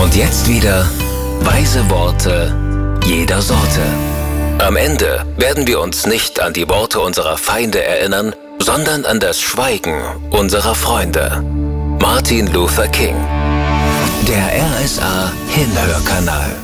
Und jetzt wieder weise Worte jeder Sorte. Am Ende werden wir uns nicht an die Worte unserer Feinde erinnern, sondern an das Schweigen unserer Freunde. Martin Luther King. Der RSA Hinhörkanal.